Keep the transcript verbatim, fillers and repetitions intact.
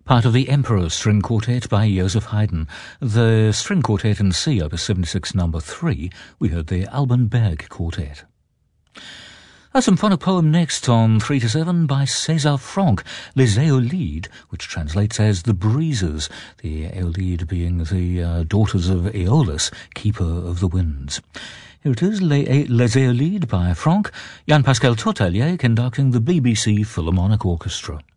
part of the Emperor String Quartet by Joseph Haydn. The String Quartet in C, Opus seventy-six, number three, we heard the Alban Berg Quartet. A symphonic poem next on three to seven by César Franck, Les Éolides, which translates as The Breezes, the Éolides being the uh, daughters of Aeolus, keeper of the winds. Here it is, Les, Les Éolides by Franck, Jan-Pascal Tortelier conducting the B B C Philharmonic Orchestra.